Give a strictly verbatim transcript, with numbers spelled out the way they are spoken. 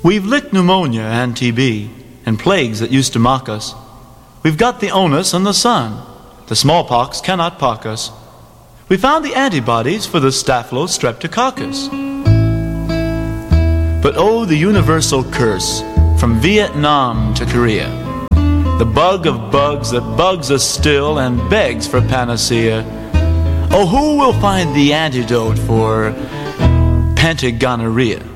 We've licked pneumonia and T B and plagues that used to mock us. We've got the onus and the sun. The smallpox cannot pock us. We found the antibodies for the Staphylostreptococcus. But oh, the universal curse from Vietnam to Korea. The bug of bugs that bugs us still and begs for panacea. Oh, who will find the antidote for pentagonorrhea?